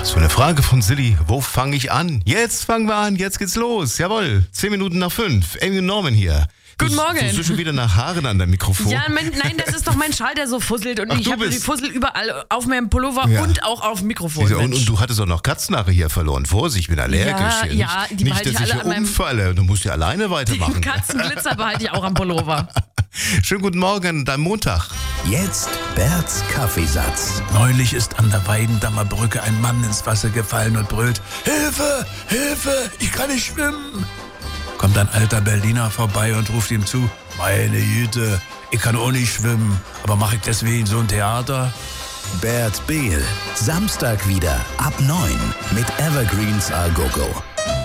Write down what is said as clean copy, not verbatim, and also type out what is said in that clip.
So eine Frage von Silly. Wo fange ich an? Jetzt fangen wir an. Jetzt geht's los. Jawohl. 10 Minuten nach 5. Amy Norman hier. Guten Morgen. Du schon wieder nach Haaren an deinem Mikrofon. Ja, nein, das ist doch mein Schal, der so fusselt. Und Ach, ich habe die Fussel überall auf meinem Pullover und auch auf dem Mikrofon. Und du hattest auch noch Katzenhaare hier verloren. Vorsicht, ich bin allergisch. Ja, die nicht, behalte dass ich ich alle hier an meinem... umfalle. Du musst ja alleine weitermachen. Den Katzenglitzer behalte ich auch am Pullover. Schönen guten Morgen, dein Montag. Jetzt Berts Kaffeesatz. Neulich ist an der Weidendammer Brücke ein Mann ins Wasser gefallen und brüllt: Hilfe, Hilfe, ich kann nicht schwimmen. Kommt ein alter Berliner vorbei und ruft ihm zu: Meine Güte, ich kann auch nicht schwimmen, aber mache ich deswegen so ein Theater? Bert Behl, Samstag wieder ab 9 mit Evergreens Al Gogo.